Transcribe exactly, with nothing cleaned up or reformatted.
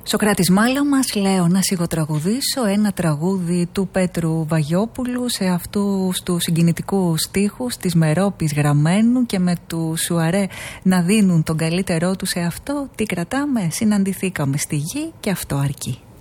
Σοκράτης Μάλα μας, λέω να σιγοτραγουδήσω ένα τραγούδι του Πέτρου Βαγιόπουλου σε αυτούς τους συγκινητικούς στίχους της Μερόπης γραμμένου και με του Σουαρέ να δίνουν τον καλύτερό του σε αυτό. Τι κρατάμε, συναντηθήκαμε στη γη και αυτό αρκεί.